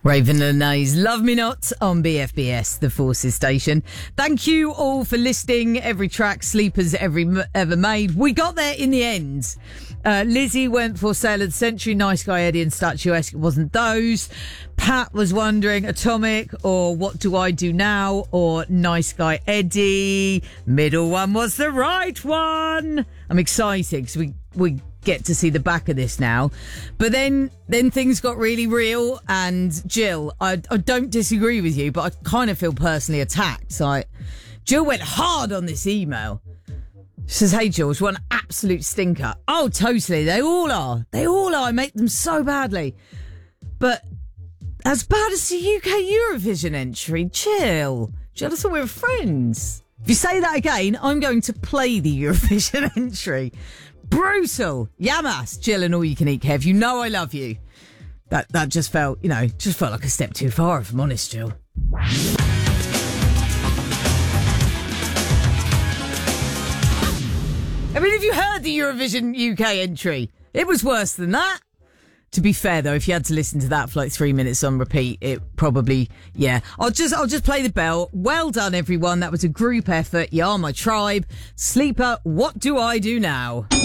Raven and Nays, Love Me Not on BFBS, the Forces station. Thank you all for listing every track Sleepers ever made. We got there in the end. Lizzie went for Sale of the Century, Nice Guy Eddie and Statuesque. It wasn't those. Pat was wondering Atomic or What Do I Do Now or Nice Guy Eddie. Middle one was the right one. I'm excited because we get to see the back of this now. But then things got really real, and Jill, I don't disagree with you, but I kind of feel personally attacked. Like, Jill went hard on this email. She says, hey George, what an absolute stinker. Oh, totally. They all are. I make them so badly. But as bad as the UK Eurovision entry, Jill, I thought we were friends. If you say that again, I'm going to play the Eurovision entry. Brutal. Yamas, Jill and All You Can Eat Kev. You know I love you. That just felt like a step too far, if I'm honest, Jill. I mean, have you heard the Eurovision UK entry? It was worse than that. To be fair, though, if you had to listen to that for like 3 minutes on repeat, it probably, yeah. I'll just play the bell. Well done, everyone. That was a group effort. You are my tribe. Sleeper, What Do I Do Now?